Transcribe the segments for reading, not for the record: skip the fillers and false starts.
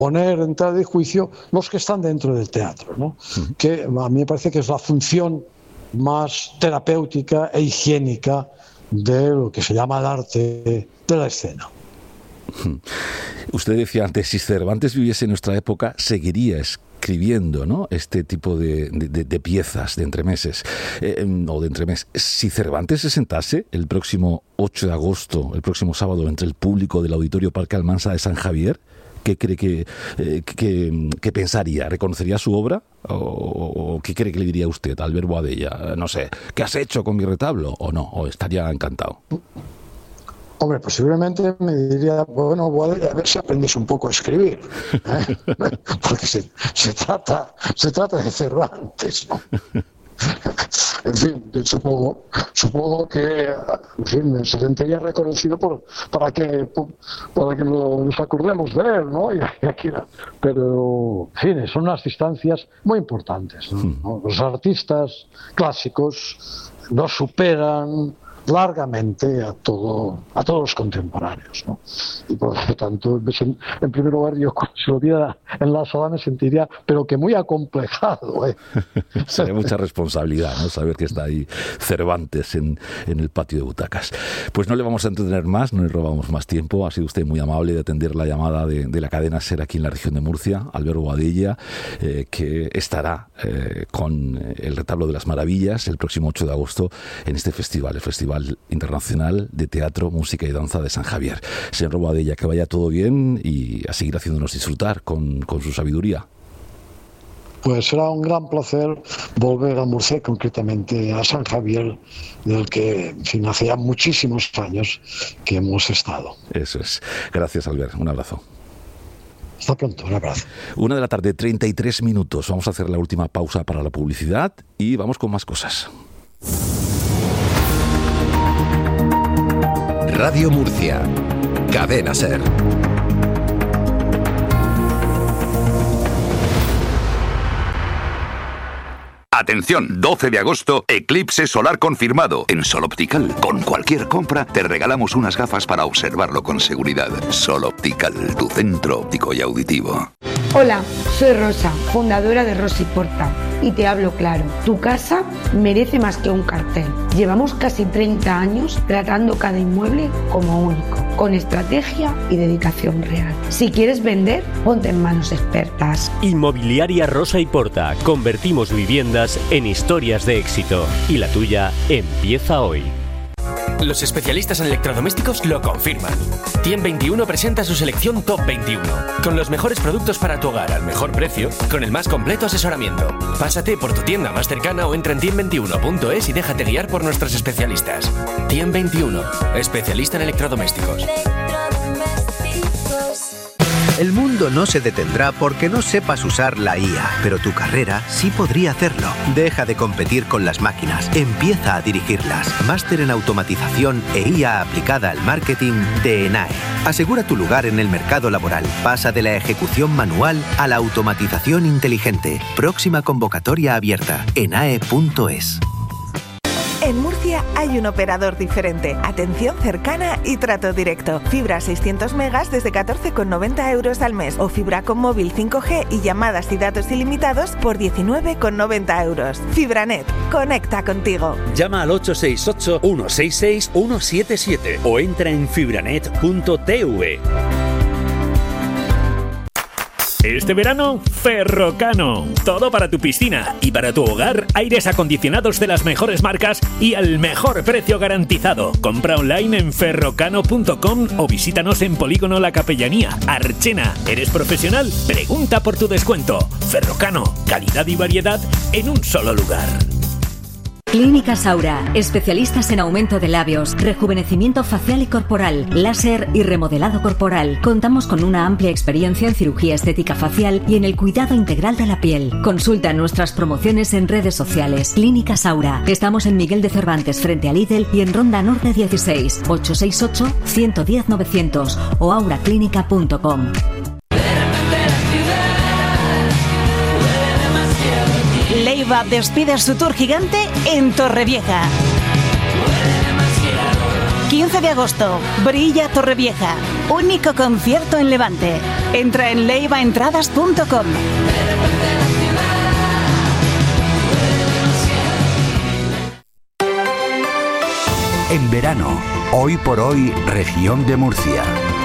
poner en tela de juicio los que están dentro del teatro, ¿no? Que a mí me parece que es la función más terapéutica e higiénica de lo que se llama el arte de la escena. Usted decía antes, si Cervantes viviese en nuestra época, seguiría escribiendo, ¿no?, este tipo de piezas de entremeses o de entremés. Si Cervantes se sentase el próximo 8 de agosto, el próximo sábado, entre el público del Auditorio Parque Almansa de San Javier, ¿qué cree que pensaría? ¿Reconocería su obra? ¿O qué cree que le diría usted a Albert Boadella? No sé, ¿qué has hecho con mi retablo? ¿O no? ¿O estaría encantado? Hombre, posiblemente me diría, bueno, Boadella, a ver si aprendes un poco a escribir, ¿eh? Porque se trata de Cervantes, ¿no? En fin, supongo que, en fin, se sentiría reconocido para que nos acordemos de él, ¿no? Pero, en fin, son unas distancias muy importantes, ¿no? Los artistas clásicos nos superan largamente a todos los contemporáneos, ¿no? Y por lo tanto, en primer lugar, yo si lo viera en la sala me sentiría, pero que muy acomplejado, ¿eh? Sería mucha responsabilidad, ¿no?, saber que está ahí Cervantes en el patio de butacas. Pues no le vamos a entretener más, no le robamos más tiempo. Ha sido usted muy amable de atender la llamada de la cadena SER aquí en la región de Murcia, Albert Boadella, que estará con el Retablo de las Maravillas el próximo 8 de agosto en este festival, el Festival Internacional de Teatro, Música y Danza de San Javier. Señor Boadella, que vaya todo bien y a seguir haciéndonos disfrutar con su sabiduría. Pues será un gran placer volver a Murcia, concretamente a San Javier, del que, en fin, hace ya muchísimos años que hemos estado. Eso es. Gracias, Albert. Un abrazo. Hasta pronto, un abrazo. 1:33 p.m. Vamos a hacer la última pausa para la publicidad y vamos con más cosas. Radio Murcia, Cadena SER. Atención, 12 de agosto, eclipse solar confirmado. En Sol Optical, con cualquier compra, te regalamos unas gafas para observarlo con seguridad. Sol Optical, tu centro óptico y auditivo. Hola, soy Rosa, fundadora de Rosa y Porta, y te hablo claro. Tu casa merece más que un cartel. Llevamos casi 30 años tratando cada inmueble como único, con estrategia y dedicación real. Si quieres vender, ponte en manos expertas. Inmobiliaria Rosa y Porta. Convertimos viviendas en historias de éxito. Y la tuya empieza hoy. Los especialistas en electrodomésticos lo confirman. Tiem21 presenta su selección Top 21, con los mejores productos para tu hogar al mejor precio, con el más completo asesoramiento. Pásate por tu tienda más cercana o entra en tiem21.es y déjate guiar por nuestros especialistas. Tiem21, especialista en electrodomésticos. El mundo no se detendrá porque no sepas usar la IA, pero tu carrera sí podría hacerlo. Deja de competir con las máquinas, empieza a dirigirlas. Máster en automatización e IA aplicada al marketing de ENAE. Asegura tu lugar en el mercado laboral. Pasa de la ejecución manual a la automatización inteligente. Próxima convocatoria abierta. enae.es. En Murcia hay un operador diferente, atención cercana y trato directo. Fibra 600 megas desde 14,90 euros al mes o fibra con móvil 5G y llamadas y datos ilimitados por 19,90 euros. Fibranet, conecta contigo. Llama al 868-166-177 o entra en fibranet.tv. Este verano, Ferrocano. Todo para tu piscina y para tu hogar, aires acondicionados de las mejores marcas y al mejor precio garantizado. Compra online en ferrocano.com o visítanos en Polígono La Capellanía, Archena. ¿Eres profesional? Pregunta por tu descuento. Ferrocano, calidad y variedad en un solo lugar. Clínica Saura, especialistas en aumento de labios, rejuvenecimiento facial y corporal, láser y remodelado corporal. Contamos con una amplia experiencia en cirugía estética facial y en el cuidado integral de la piel. Consulta nuestras promociones en redes sociales. Clínica Saura. Estamos en Miguel de Cervantes frente a Lidl y en Ronda Norte 16, 868-110-900 o auraclínica.com. Leiva despide su tour gigante en Torrevieja. 15 de agosto, Brilla Torrevieja. único concierto en Levante. Entra en leivaentradas.com. En verano, hoy por hoy, región de Murcia.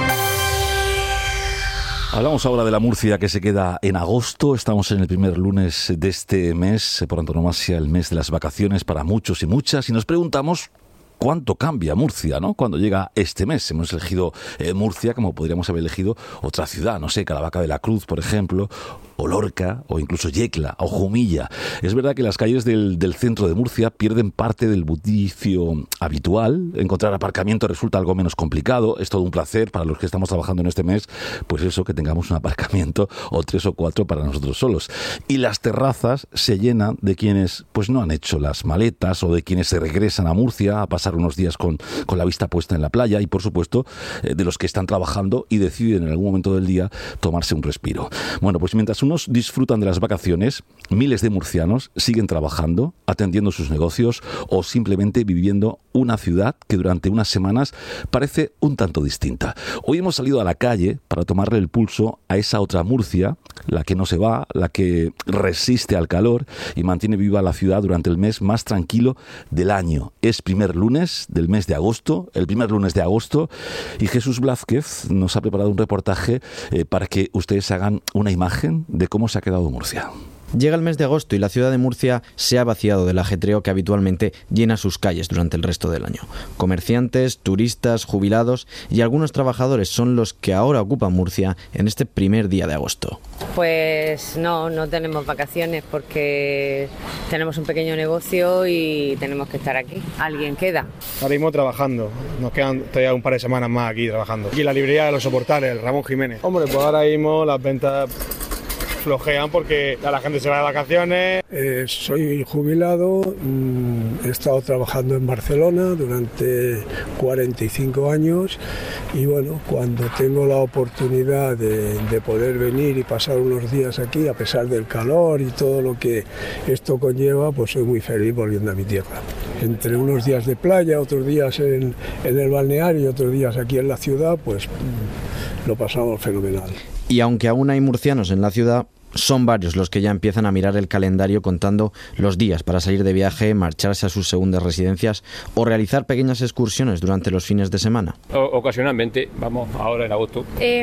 Hablamos ahora de la Murcia que se queda en agosto. Estamos en el primer lunes de este mes, por antonomasia el mes de las vacaciones para muchos y muchas, y nos preguntamos cuánto cambia Murcia, ¿no? Cuando llega este mes. Hemos elegido Murcia como podríamos haber elegido otra ciudad, no sé, Caravaca de la Cruz, por ejemplo, o Lorca, o incluso Yecla, o Jumilla. Es verdad que las calles del centro de Murcia pierden parte del bullicio habitual. Encontrar aparcamiento resulta algo menos complicado. Es todo un placer para los que estamos trabajando en este mes, pues eso, que tengamos un aparcamiento o 3 o 4 para nosotros solos. Y las terrazas se llenan de quienes pues no han hecho las maletas, o de quienes se regresan a Murcia a pasar unos días con la vista puesta en la playa, y por supuesto de los que están trabajando y deciden en algún momento del día tomarse un respiro. Bueno, pues mientras unos disfrutan de las vacaciones, miles de murcianos siguen trabajando, atendiendo sus negocios o simplemente viviendo una ciudad que durante unas semanas parece un tanto distinta. Hoy hemos salido a la calle para tomarle el pulso a esa otra Murcia, la que no se va, la que resiste al calor y mantiene viva la ciudad durante el mes más tranquilo del año. Es primer lunes del mes de agosto, el primer lunes de agosto, y Jesús Blázquez nos ha preparado un reportaje para que ustedes hagan una imagen de cómo se ha quedado Murcia. Llega el mes de agosto y la ciudad de Murcia se ha vaciado del ajetreo que habitualmente llena sus calles durante el resto del año. Comerciantes, turistas, jubilados y algunos trabajadores son los que ahora ocupan Murcia en este primer día de agosto. Pues no tenemos vacaciones porque tenemos un pequeño negocio y tenemos que estar aquí. ¿Alguien queda? Ahora mismo trabajando, nos quedan todavía un par de semanas más aquí trabajando. Aquí en la librería de los Soportales, el Ramón Jiménez. Hombre, pues ahora mismo las ventas flojean porque ya la gente se va de vacaciones. Soy jubilado, he estado trabajando en Barcelona durante 45 años y bueno, cuando tengo la oportunidad de poder venir y pasar unos días aquí, a pesar del calor y todo lo que esto conlleva, pues soy muy feliz volviendo a mi tierra. Entre unos días de playa, otros días en el balneario y otros días aquí en la ciudad, pues lo pasamos fenomenal. Y aunque aún hay murcianos en la ciudad, son varios los que ya empiezan a mirar el calendario contando los días para salir de viaje, marcharse a sus segundas residencias o realizar pequeñas excursiones durante los fines de semana. Ocasionalmente, vamos ahora en agosto.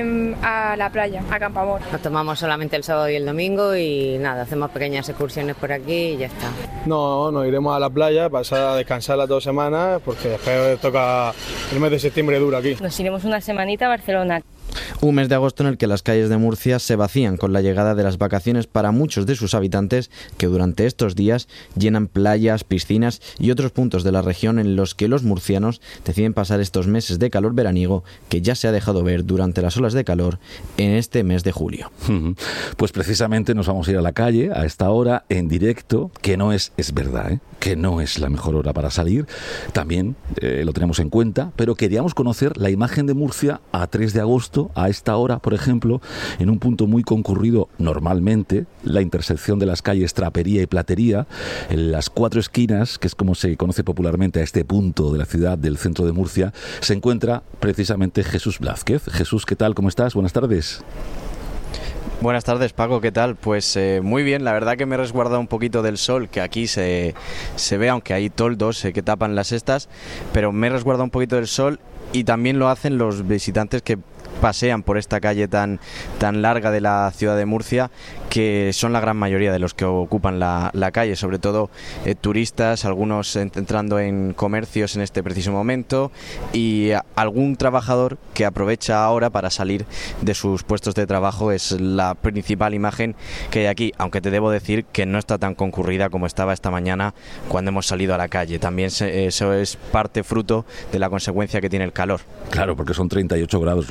A la playa, a Campamor. Nos tomamos solamente el sábado y el domingo y nada, hacemos pequeñas excursiones por aquí y ya está. No, nos iremos a la playa, pasar a descansar las 2 semanas porque después toca el mes de septiembre duro aquí. Nos iremos una semanita a Barcelona. Un mes de agosto en el que las calles de Murcia se vacían con la llegada de las vacaciones para muchos de sus habitantes que durante estos días llenan playas, piscinas y otros puntos de la región en los que los murcianos deciden pasar estos meses de calor veraniego que ya se ha dejado ver durante las olas de calor en este mes de julio. Pues precisamente nos vamos a ir a la calle a esta hora en directo, que no es verdad, que no es la mejor hora para salir, también lo tenemos en cuenta, pero queríamos conocer la imagen de Murcia a 3 de agosto, a esta hora, por ejemplo, en un punto muy concurrido normalmente, la intersección de las calles Trapería y Platería, en las 4 esquinas, que es como se conoce popularmente a este punto de la ciudad del centro de Murcia, se encuentra precisamente Jesús Blázquez. Jesús, ¿qué tal? ¿Cómo estás? Buenas tardes. Buenas tardes, Paco, ¿qué tal? Pues muy bien, la verdad que me he resguardado un poquito del sol, que aquí se ve, aunque hay toldos que tapan las estas, pero me he resguardado un poquito del sol y también lo hacen los visitantes que pasean por esta calle tan larga de la ciudad de Murcia, que son la gran mayoría de los que ocupan la calle, sobre todo turistas, algunos entrando en comercios en este preciso momento y algún trabajador que aprovecha ahora para salir de sus puestos de trabajo. Es la principal imagen que hay aquí, aunque te debo decir que no está tan concurrida como estaba esta mañana cuando hemos salido a la calle. También eso es parte fruto de la consecuencia que tiene el calor. Claro, porque son 38 grados los que están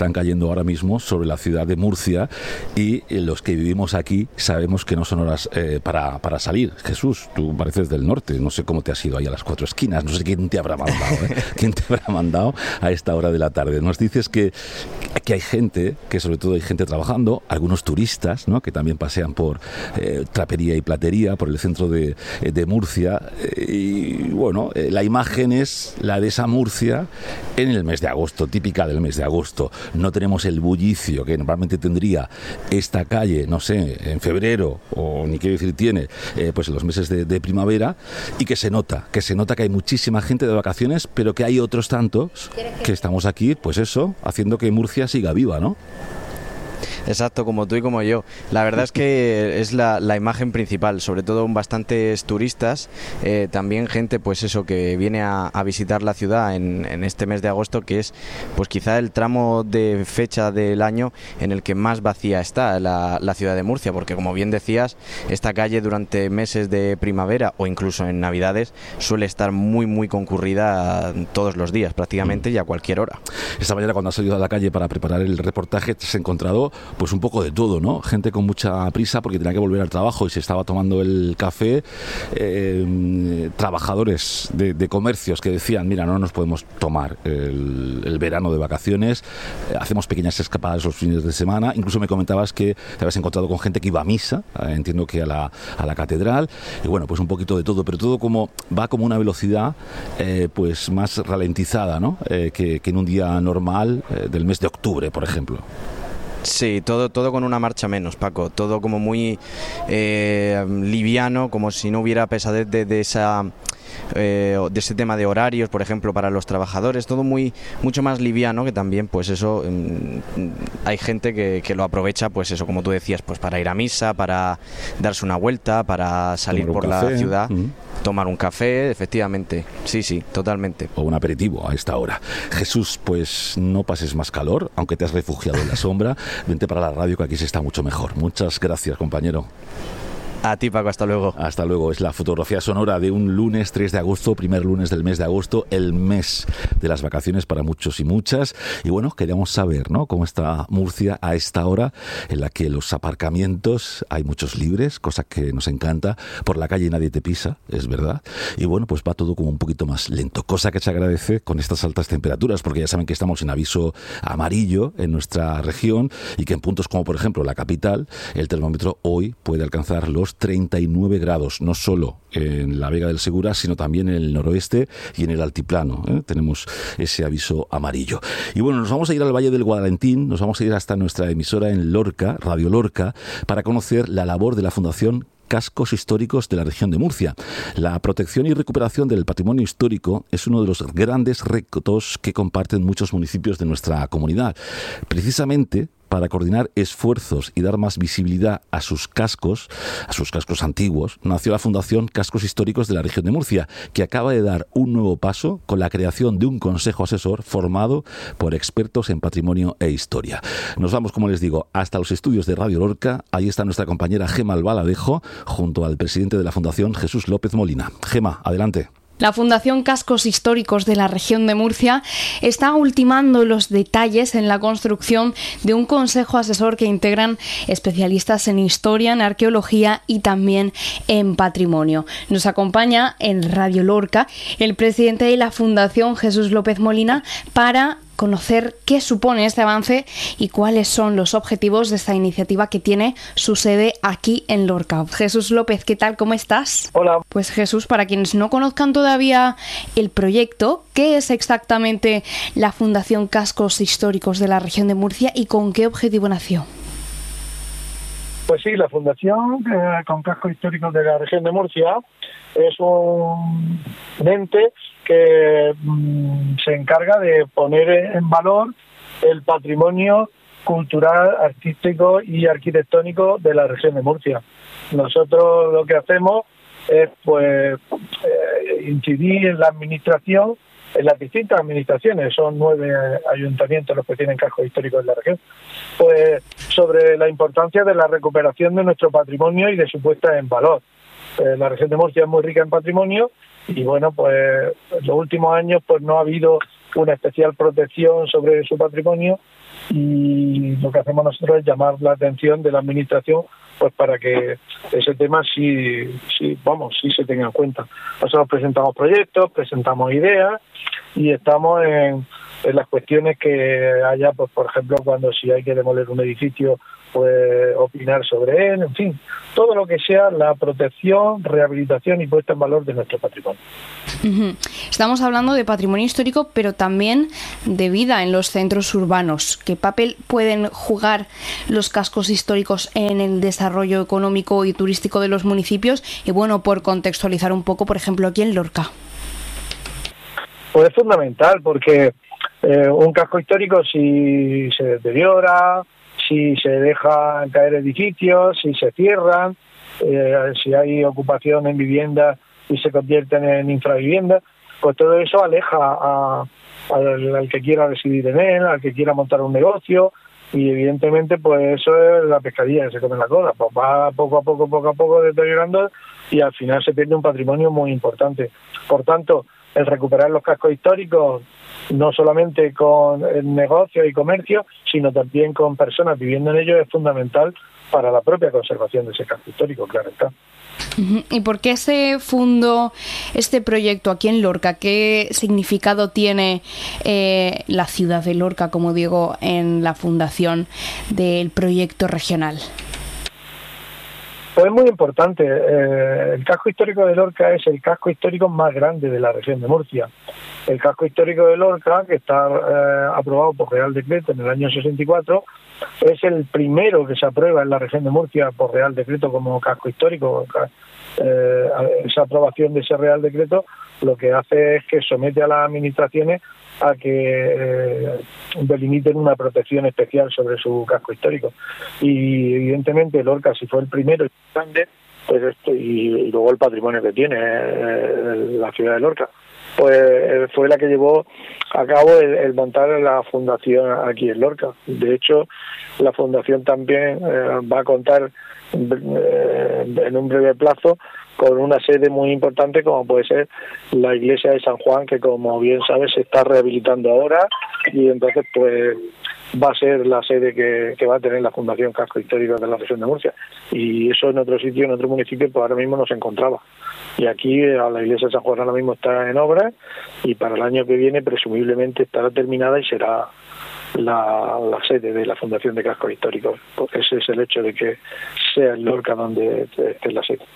están cayendo ahora mismo sobre la ciudad de Murcia, y los que vivimos aquí sabemos que no son horas para salir. Jesús, tú pareces del norte, no sé cómo te has ido ahí a las 4 esquinas, no sé quién te habrá mandado, quién te habrá mandado a esta hora de la tarde. Nos dices que hay gente, que sobre todo hay gente trabajando, algunos turistas, ¿no?, que también pasean por Trapería y Platería, por el centro de Murcia, y bueno, la imagen es la de esa Murcia en el mes de agosto, típica del mes de agosto. No tenemos el bullicio que normalmente tendría esta calle, no sé, en febrero, o ni qué decir tiene, pues en los meses de primavera, y que se nota que hay muchísima gente de vacaciones, pero que hay otros tantos que estamos aquí, pues eso, haciendo que Murcia siga viva, ¿no? Exacto, como tú y como yo. La verdad es que es la imagen principal, sobre todo bastantes turistas, también gente, pues eso, que viene a visitar la ciudad en este mes de agosto, que es pues quizá el tramo de fecha del año en el que más vacía está la ciudad de Murcia, porque como bien decías, esta calle durante meses de primavera o incluso en Navidades suele estar muy muy concurrida todos los días prácticamente y a cualquier hora. Esta mañana, cuando has salido a la calle para preparar el reportaje, te has encontrado pues un poco de todo, ¿no? Gente con mucha prisa porque tenía que volver al trabajo y se estaba tomando el café, trabajadores de comercios que decían, mira, no nos podemos tomar el verano de vacaciones, hacemos pequeñas escapadas los fines de semana. Incluso me comentabas que te habías encontrado con gente que iba a misa, entiendo que a la catedral, y bueno, pues un poquito de todo, pero todo como va como una velocidad pues más ralentizada, ¿no? Que en un día normal del mes de octubre, por ejemplo. Sí, todo con una marcha menos, Paco, todo como muy liviano, como si no hubiera pesadez de ese tema de horarios, por ejemplo, para los trabajadores, todo mucho más liviano, que también, pues eso, hay gente que lo aprovecha, pues eso, como tú decías, pues para ir a misa, para darse una vuelta, para salir por la ciudad, tomar un café, efectivamente, sí, totalmente. O un aperitivo a esta hora. Jesús, pues no pases más calor, aunque te has refugiado en la sombra, vente para la radio, que aquí se está mucho mejor. Muchas gracias, compañero. A ti, Paco, hasta luego. Hasta luego. Es la fotografía sonora de un lunes 3 de agosto, primer lunes del mes de agosto, el mes de las vacaciones para muchos y muchas. Y bueno, queríamos saber, ¿no?, cómo está Murcia a esta hora, en la que los aparcamientos hay muchos libres, cosa que nos encanta. Por la calle nadie te pisa, es verdad. Y bueno, pues va todo como un poquito más lento, cosa que se agradece con estas altas temperaturas, porque ya saben que estamos en aviso amarillo en nuestra región, y que en puntos como por ejemplo la capital, el termómetro hoy puede alcanzar los 39 grados, no solo en la Vega del Segura, sino también en el noroeste y en el altiplano, tenemos ese aviso amarillo. Y bueno, nos vamos a ir al Valle del Guadalentín, nos vamos a ir hasta nuestra emisora en Lorca, Radio Lorca, para conocer la labor de la Fundación Cascos Históricos de la región de Murcia. La protección y recuperación del patrimonio histórico es uno de los grandes retos que comparten muchos municipios de nuestra comunidad. Precisamente para coordinar esfuerzos y dar más visibilidad a sus cascos antiguos, nació la Fundación Cascos Históricos de la región de Murcia, que acaba de dar un nuevo paso con la creación de un consejo asesor formado por expertos en patrimonio e historia. Nos vamos, como les digo, hasta los estudios de Radio Lorca. Ahí está nuestra compañera Gema Albaladejo, junto al presidente de la Fundación, Jesús López Molina. Gema, adelante. La Fundación Cascos Históricos de la región de Murcia está ultimando los detalles en la construcción de un consejo asesor que integran especialistas en historia, en arqueología y también en patrimonio. Nos acompaña en Radio Lorca el presidente de la Fundación, Jesús López Molina, para conocer qué supone este avance y cuáles son los objetivos de esta iniciativa que tiene su sede aquí en Lorca. Jesús López, ¿qué tal? ¿Cómo estás? Hola. Pues Jesús, para quienes no conozcan todavía el proyecto, ¿qué es exactamente la Fundación Cascos Históricos de la región de Murcia y con qué objetivo nació? Pues sí, la Fundación con Cascos Históricos de la región de Murcia es un ente que se encarga de poner en valor el patrimonio cultural, artístico y arquitectónico de la región de Murcia. Nosotros lo que hacemos es incidir en la administración, en las distintas administraciones, son 9 ayuntamientos los que tienen cascos históricos en la región, pues sobre la importancia de la recuperación de nuestro patrimonio y de su puesta en valor. La región de Murcia es muy rica en patrimonio y bueno, pues en los últimos años pues no ha habido una especial protección sobre su patrimonio y lo que hacemos nosotros es llamar la atención de la administración pues para que ese tema sí se tenga en cuenta. Nosotros presentamos proyectos, presentamos ideas y estamos en las cuestiones que haya, pues por ejemplo, cuando si hay que demoler un edificio, pues opinar sobre él, en fin, todo lo que sea la protección, rehabilitación y puesta en valor de nuestro patrimonio. Estamos hablando de patrimonio histórico, pero también de vida en los centros urbanos. ¿Qué papel pueden jugar los cascos históricos en el desarrollo económico y turístico de los municipios? Y bueno, por contextualizar un poco, por ejemplo, aquí en Lorca. Pues es fundamental, porque un casco histórico, si se deteriora, si se dejan caer edificios, si se cierran, si hay ocupación en viviendas y se convierten en infraviviendas, pues todo eso aleja al que quiera residir en él, al que quiera montar un negocio, y evidentemente pues eso es la pescadilla que se come en la cola, pues va poco a poco deteriorando y al final se pierde un patrimonio muy importante. Por tanto, el recuperar los cascos históricos, no solamente con el negocio y comercio, sino también con personas viviendo en ellos, es fundamental para la propia conservación de ese casco histórico, claro está. ¿Y por qué se fundó este proyecto aquí en Lorca? ¿Qué significado tiene la ciudad de Lorca, como digo, en la fundación del proyecto regional? Pues es muy importante. El casco histórico de Lorca es el casco histórico más grande de la región de Murcia. El casco histórico de Lorca, que está aprobado por Real Decreto en el año 64, es el primero que se aprueba en la región de Murcia por Real Decreto como casco histórico. Esa aprobación de ese Real Decreto lo que hace es que somete a las administraciones a que delimiten una protección especial sobre su casco histórico. Y evidentemente Lorca, si fue el primero y grande, pues y luego el patrimonio que tiene la ciudad de Lorca, pues fue la que llevó a cabo el montar la fundación aquí en Lorca. De hecho, la fundación también va a contar en un breve plazo con una sede muy importante como puede ser la iglesia de San Juan, que como bien sabes se está rehabilitando ahora, y entonces pues va a ser la sede que va a tener la Fundación Casco Histórico de la región de Murcia, y eso en otro sitio, en otro municipio, pues ahora mismo no se encontraba. Y aquí a la iglesia de San Juan ahora mismo está en obra, y para el año que viene presumiblemente estará terminada y será la sede de la Fundación de Cascos Históricos, porque ese es el hecho de que sea en Lorca donde esté la sede.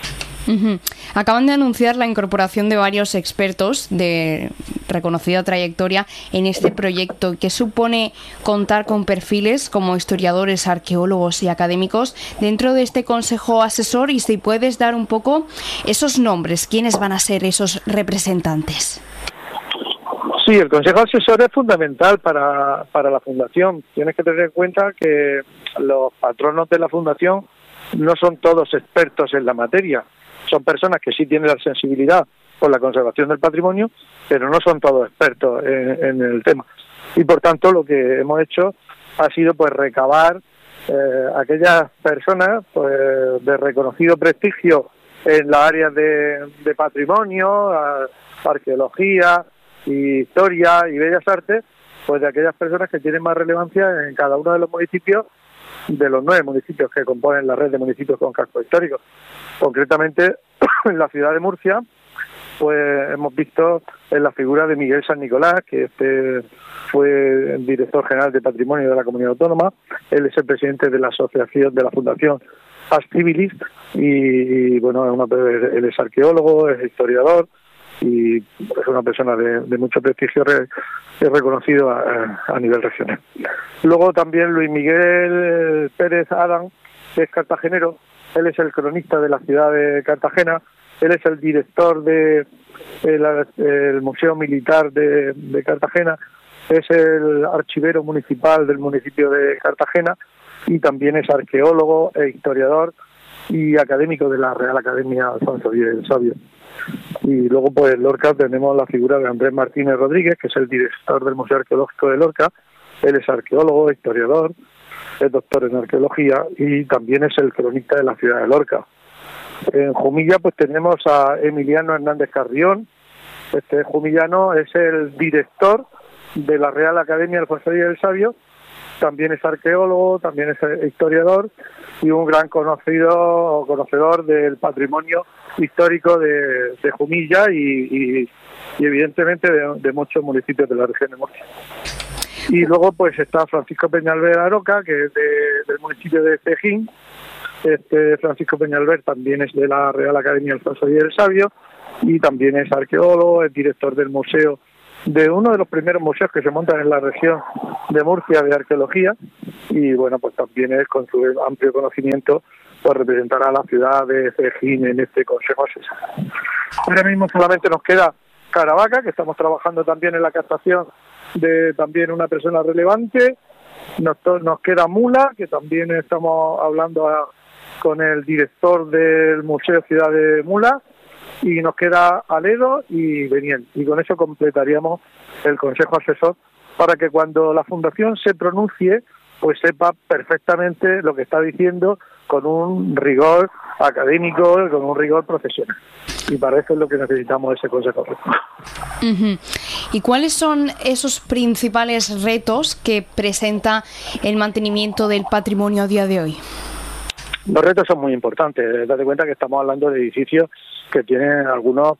Acaban de anunciar la incorporación de varios expertos de reconocida trayectoria en este proyecto. ¿Qué supone contar con perfiles como historiadores, arqueólogos y académicos dentro de este consejo asesor? Y si puedes dar un poco esos nombres, ¿quiénes van a ser esos representantes? Sí, el consejo asesor es fundamental para la fundación. Tienes que tener en cuenta que los patronos de la fundación no son todos expertos en la materia. Son personas que sí tienen la sensibilidad por la conservación del patrimonio, pero no son todos expertos en el tema. Y por tanto lo que hemos hecho ha sido pues recabar aquellas personas pues de reconocido prestigio en las áreas de patrimonio, arqueología, historia y bellas artes, pues de aquellas personas que tienen más relevancia en cada uno de los municipios, de los 9 municipios que componen la red de municipios con casco histórico. Concretamente, en la ciudad de Murcia, pues hemos visto en la figura de Miguel San Nicolás, que fue director general de Patrimonio de la Comunidad Autónoma. Él es el presidente de la asociación, de la Fundación Ars Civilis, y bueno, él es arqueólogo, es historiador, y es una persona de mucho prestigio reconocido a nivel regional. Luego también Luis Miguel Pérez Adán, que es cartagenero. Él es el cronista de la ciudad de Cartagena, él es el director del Museo Militar de Cartagena, es el archivero municipal del municipio de Cartagena, y también es arqueólogo e historiador y académico de la Real Academia Alfonso X el Sabio. Y luego pues en Lorca tenemos la figura de Andrés Martínez Rodríguez, que es el director del Museo Arqueológico de Lorca. Él es arqueólogo, historiador, es doctor en arqueología y también es el cronista de la ciudad de Lorca. En Jumilla pues tenemos a Emiliano Hernández Carrión. Este jumillano es el director de la Real Academia Alfonso X el Sabio también es arqueólogo, también es historiador y un gran conocedor del patrimonio histórico de Jumilla y evidentemente de muchos municipios de la región de Murcia. Y luego pues está Francisco Peñalver Aroca, que es del municipio de Cejín. Francisco Peñalver también es de la Real Academia Alfonso X el Sabio y también es arqueólogo, es director del museo, de uno de los primeros museos que se montan en la región de Murcia de arqueología, y bueno, pues también es, con su amplio conocimiento, pues representará a la ciudad de Cejín en este Consejo Asesor. Ahora mismo solamente nos queda Caravaca, que estamos trabajando también en la captación de también una persona relevante. Nos queda Mula, que también estamos hablando con el director del Museo Ciudad de Mula, y nos queda Aledo y Beniel, y con eso completaríamos el Consejo Asesor para que cuando la Fundación se pronuncie pues sepa perfectamente lo que está diciendo, con un rigor académico, con un rigor profesional, y para eso es lo que necesitamos ese Consejo Asesor. ¿Y cuáles son esos principales retos que presenta el mantenimiento del patrimonio a día de hoy? Los retos son muy importantes. Date cuenta que estamos hablando de edificios que tienen algunos,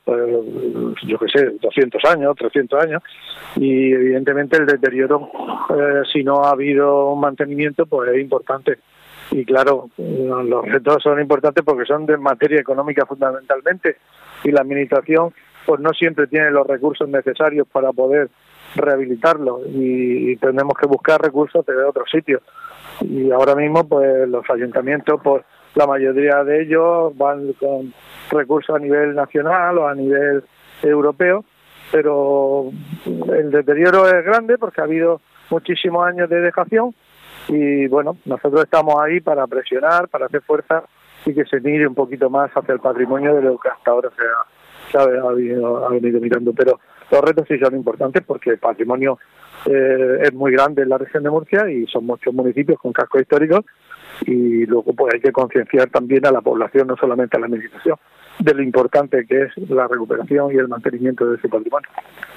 yo qué sé, 200 años, 300 años, y evidentemente el deterioro, si no ha habido un mantenimiento, pues es importante. Y claro, los retos son importantes porque son de materia económica fundamentalmente, y la administración pues no siempre tiene los recursos necesarios para poder rehabilitarlo, y tenemos que buscar recursos de otros sitios. Y ahora mismo pues los ayuntamientos, pues la mayoría de ellos van con recursos a nivel nacional o a nivel europeo, pero el deterioro es grande porque ha habido muchísimos años de dejación, y bueno, nosotros estamos ahí para presionar, para hacer fuerza y que se mire un poquito más hacia el patrimonio de lo que hasta ahora se ha venido mirando. Pero los retos sí son importantes porque el patrimonio es muy grande en la región de Murcia y son muchos municipios con cascos históricos, y luego pues hay que concienciar también a la población, no solamente a la administración, de lo importante que es la recuperación y el mantenimiento de ese patrimonio.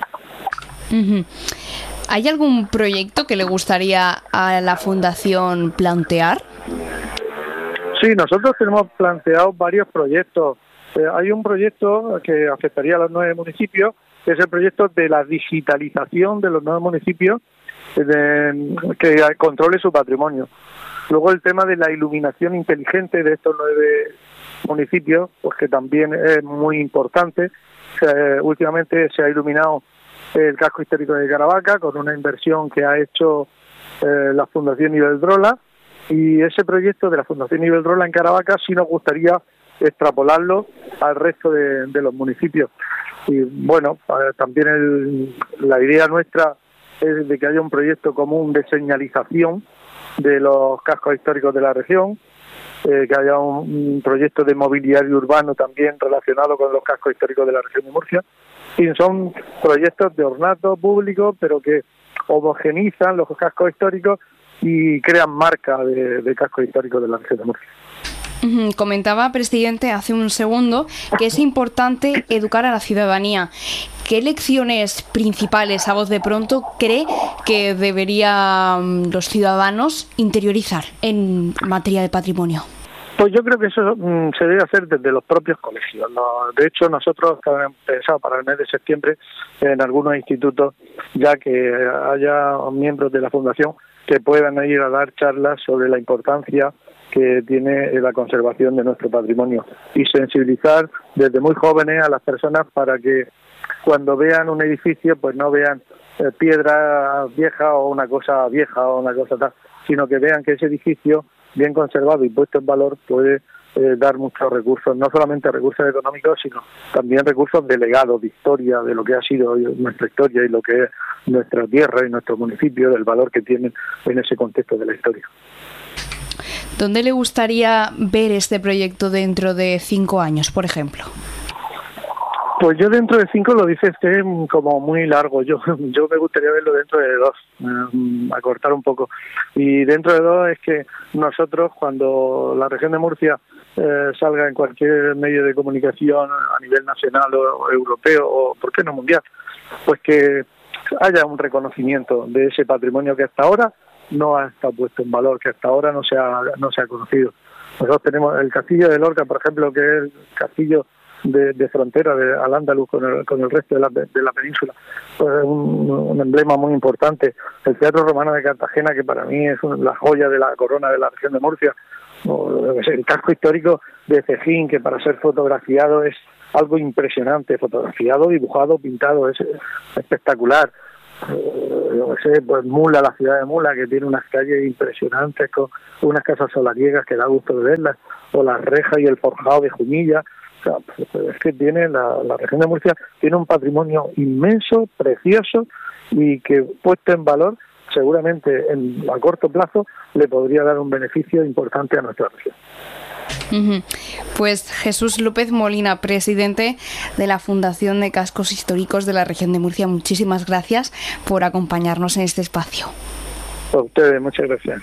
¿Hay algún proyecto que le gustaría a la Fundación plantear? Sí, nosotros tenemos planteado varios proyectos. Hay un proyecto que afectaría a los 9 municipios, que es el proyecto de la digitalización de los 9 municipios, que controle su patrimonio. Luego el tema de la iluminación inteligente de estos 9 municipios, pues que también es muy importante. Últimamente se ha iluminado el casco histórico de Caravaca con una inversión que ha hecho la Fundación Iberdrola, y ese proyecto de la Fundación Iberdrola en Caravaca sí nos gustaría extrapolarlo al resto de los municipios. Y bueno, también la idea nuestra es de que haya un proyecto común de señalización de los cascos históricos de la región, que haya un proyecto de mobiliario urbano también relacionado con los cascos históricos de la región de Murcia. Y son proyectos de ornato público, pero que homogenizan los cascos históricos y crean marca de cascos históricos de la región de Murcia. Comentaba, presidente, hace un segundo que es importante educar a la ciudadanía. ¿Qué lecciones principales, a voz de pronto, cree que deberían los ciudadanos interiorizar en materia de patrimonio? Pues yo creo que eso se debe hacer desde los propios colegios. De hecho, nosotros hemos pensado para el mes de septiembre en algunos institutos, ya que haya miembros de la Fundación que puedan ir a dar charlas sobre la importancia que tiene la conservación de nuestro patrimonio, y sensibilizar desde muy jóvenes a las personas para que cuando vean un edificio pues no vean piedra vieja o una cosa vieja o una cosa tal, sino que vean que ese edificio bien conservado y puesto en valor puede dar muchos recursos, no solamente recursos económicos, sino también recursos de legado, de historia, de lo que ha sido nuestra historia y lo que es nuestra tierra y nuestro municipio, del valor que tienen en ese contexto de la historia. ¿Dónde le gustaría ver este proyecto dentro de 5 años, por ejemplo? Pues yo dentro de 5 lo dice usted como muy largo. Yo me gustaría verlo dentro de 2, acortar un poco. Y dentro de 2 es que nosotros, cuando la región de Murcia salga en cualquier medio de comunicación a nivel nacional o europeo, o por qué no mundial, pues que haya un reconocimiento de ese patrimonio que hasta ahora no ha estado puesto en valor, que hasta ahora no se ha conocido. Nosotros tenemos el castillo de Lorca, por ejemplo, que es el castillo de frontera de Al-Ándalus con el resto de la península, pues es un emblema muy importante. El Teatro Romano de Cartagena, que para mí es la joya de la corona de la región de Murcia, el casco histórico de Cejín, que para ser fotografiado es algo impresionante, fotografiado, dibujado, pintado, es espectacular. Pues Mula, la ciudad de Mula, que tiene unas calles impresionantes con unas casas solariegas que da gusto de verlas, o la reja y el forjado de Jumilla. O sea, es que tiene la región de Murcia tiene un patrimonio inmenso, precioso, y que puesto en valor seguramente a corto plazo le podría dar un beneficio importante a nuestra región. Pues Jesús López Molina, presidente de la Fundación de Cascos Históricos de la región de Murcia, muchísimas gracias por acompañarnos en este espacio. A ustedes, muchas gracias.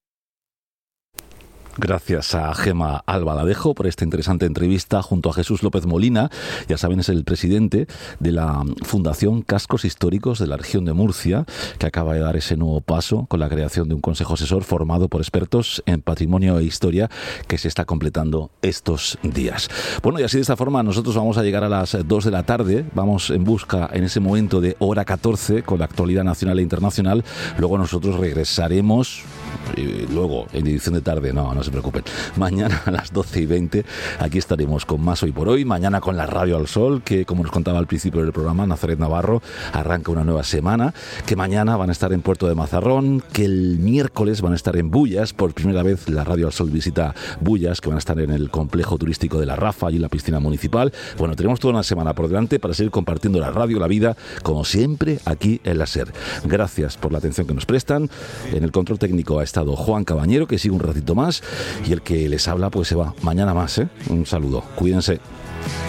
Gracias a Gema Albaladejo por esta interesante entrevista junto a Jesús López Molina. Ya saben, es el presidente de la Fundación Cascos Históricos de la región de Murcia, que acaba de dar ese nuevo paso con la creación de un consejo asesor formado por expertos en patrimonio e historia que se está completando estos días. Bueno, y así de esta forma nosotros vamos a llegar a las 2 de la tarde. Vamos en busca en ese momento de hora 14 con la actualidad nacional e internacional. Luego nosotros regresaremos, luego en edición de tarde, no se preocupen. Mañana a las 12:20 aquí estaremos con más Hoy por Hoy. Mañana con la Radio al Sol, que como nos contaba al principio del programa, Nazaret Navarro arranca una nueva semana, que mañana van a estar en Puerto de Mazarrón, que el miércoles van a estar en Bullas. Por primera vez la Radio al Sol visita Bullas, que van a estar en el complejo turístico de la Rafa y en la piscina municipal. Bueno, tenemos toda una semana por delante para seguir compartiendo la radio, la vida, como siempre aquí en la SER. Gracias por la atención que nos prestan. En el control técnico ha estado Juan Cabañero, que sigue un ratito más, y el que les habla pues se va mañana más, Un saludo, cuídense.